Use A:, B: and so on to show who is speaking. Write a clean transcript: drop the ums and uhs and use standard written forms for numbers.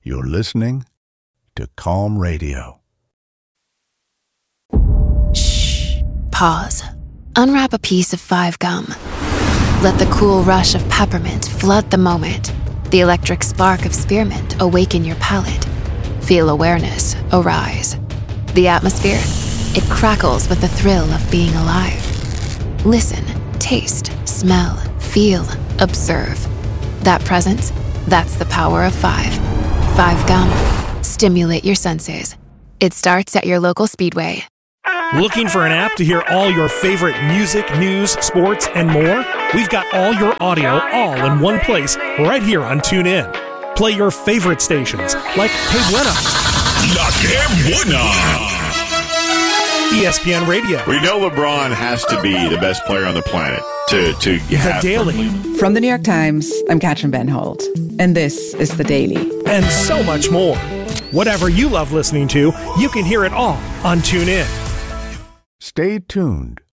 A: You're listening to Calm Radio.
B: Shh. Pause. Unwrap a piece of 5 gum. Let the cool rush of peppermint flood the moment. The electric spark of spearmint awaken your palate. Feel awareness arise. The atmosphere, it crackles with the thrill of being alive. Listen, taste, smell, feel, observe. That presence, that's the power of 5. 5 gum. Stimulate your senses. It starts at your local Speedway.
C: Looking for an app to hear all your favorite music, news, sports, and more? We've got all your audio all in one place right here on TuneIn. Play your favorite stations like Que Buena,
D: La Que Buena,
C: ESPN Radio.
D: We know LeBron has to be the best player on the planet to have
C: The Daily.
E: From the New York Times, I'm Katrin Van Holt, and this is The Daily.
C: And so much more. Whatever you love listening to, you can hear it all on TuneIn.
A: Stay tuned